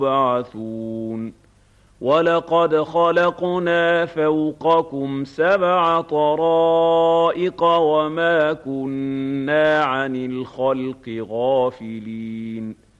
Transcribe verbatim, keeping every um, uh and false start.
يبعثون وَلَقَدْ خَلَقْنَا فَوْقَكُمْ سَبْعَ طَرَائِقَ وَمَا كُنَّا عَنِ الْخَلْقِ غَافِلِينَ